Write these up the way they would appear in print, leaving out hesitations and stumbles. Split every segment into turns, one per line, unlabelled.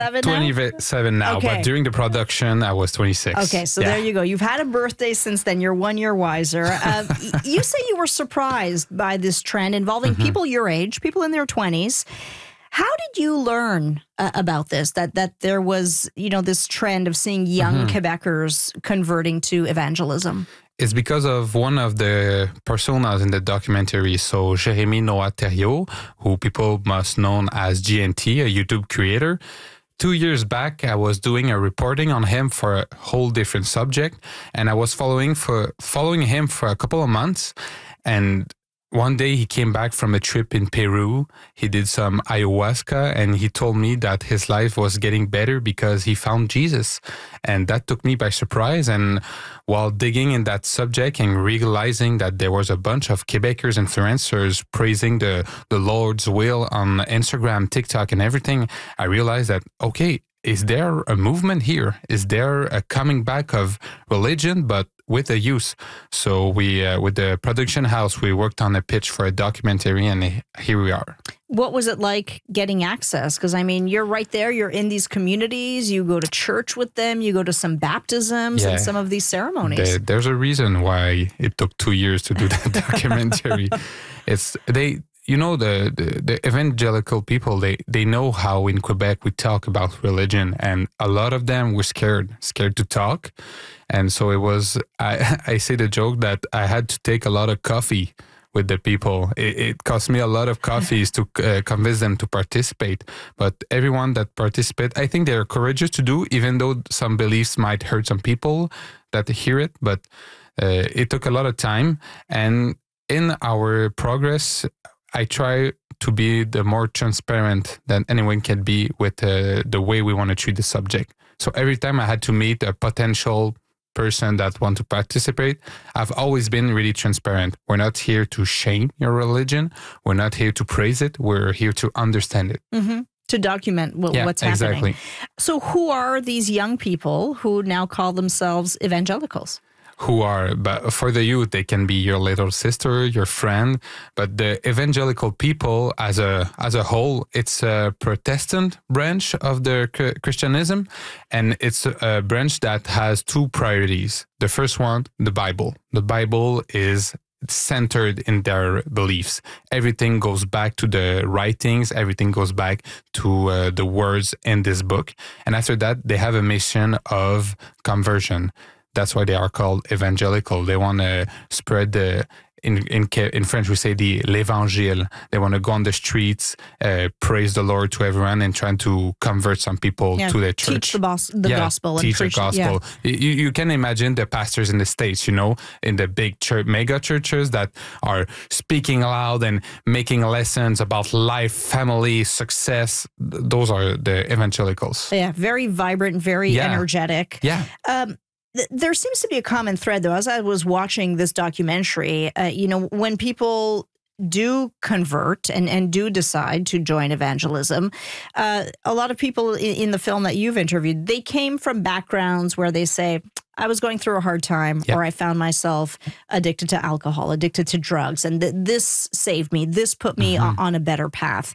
27 now,
Okay.
but during the production, I was 26.
Okay, so there you go. You've had a birthday since then. You're 1 year wiser. You say you were surprised by this trend involving people your age, people in their 20s. How did you learn about this, that there was, this trend of seeing young Quebecers converting to evangelism?
It's because of one of the personas in the documentary. So Jérémy Noah Thériault, who people must know as GNT, a YouTube creator. 2 years back, I was doing a reporting on him for a whole different subject, and I was following him for a couple of months. And one day he came back from a trip in Peru. He did some ayahuasca, and he told me that his life was getting better because he found Jesus. And that took me by surprise. And while digging in that subject and realizing that there was a bunch of Quebecers influencers praising the Lord's will on Instagram, TikTok, and everything, I realized that, okay, is there a movement here? Is there a coming back of religion, but with a youth? So we, with the production house, we worked on a pitch for a documentary, and here we are.
What was it like getting access? Because, you're right there. You're in these communities. You go to church with them. You go to some baptisms and some of these ceremonies.
There's a reason why it took 2 years to do that documentary. The evangelical people, they know how in Quebec we talk about religion, and a lot of them were scared to talk. And so it was, I say the joke that I had to take a lot of coffee with the people. It cost me a lot of coffees to convince them to participate. But everyone that participated, I think they're courageous to do, even though some beliefs might hurt some people that hear it. But it took a lot of time. And in our progress, I try to be the more transparent than anyone can be with the way we want to treat the subject. So every time I had to meet a potential person that want to participate, I've always been really transparent. We're not here to shame your religion. We're not here to praise it. We're here to understand it.
Mm-hmm. To document what's happening.
Exactly.
So who are these young people who now call themselves evangelicals?
But for the youth, they can be your little sister, your friend. But the evangelical people as a whole, it's a Protestant branch of the Christianism. And it's a branch that has two priorities. The first one, the Bible. The Bible is centered in their beliefs. Everything goes back to the writings. Everything goes back to the words in this book. And after that, they have a mission of conversion. That's why they are called evangelical. They want to spread in French we say l'évangile. They want to go on the streets, praise the Lord to everyone, and trying to convert some people to the church.
Teach the gospel.
Teach the gospel. Yeah. You can imagine the pastors in the States, in the big mega churches that are speaking loud and making lessons about life, family, success. Those are the evangelicals.
Yeah, very vibrant, very energetic.
Yeah.
There seems to be a common thread, though, as I was watching this documentary. When people do convert and do decide to join evangelism, a lot of people in the film that you've interviewed, they came from backgrounds where they say, I was going through a hard time, or I found myself addicted to alcohol, addicted to drugs, and this saved me. This put me on a better path.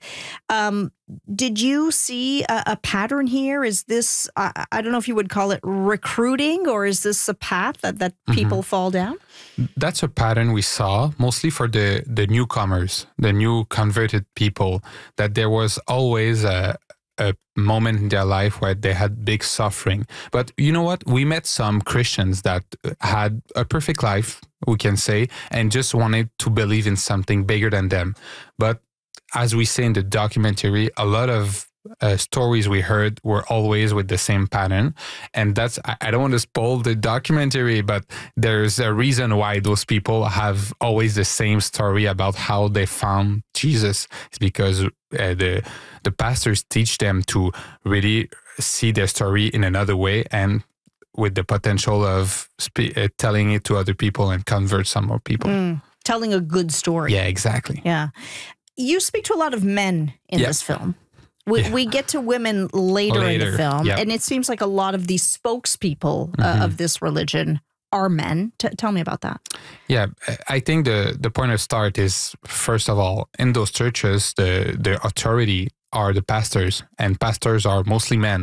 Did you see a pattern here? Is this, I don't know if you would call it recruiting, or is this a path that people fall down?
That's a pattern we saw mostly for the newcomers, the new converted people, that there was always a moment in their life where they had big suffering. But you know what? We met some Christians that had a perfect life, we can say, and just wanted to believe in something bigger than them. But as we say in the documentary, a lot of stories we heard were always with the same pattern. And that's, I don't want to spoil the documentary, but there's a reason why those people have always the same story about how they found Jesus. It's because the pastors teach them to really see their story in another way, and with the potential of telling it to other people and convert some more people.
Telling a good story.
Yeah, exactly.
Yeah. You speak to a lot of men in this film. We get to women later in the film, and it seems like a lot of these spokespeople of this religion are men. Tell me about that.
Yeah, I think the point of start is, first of all, in those churches, the authority are the pastors, and pastors are mostly men.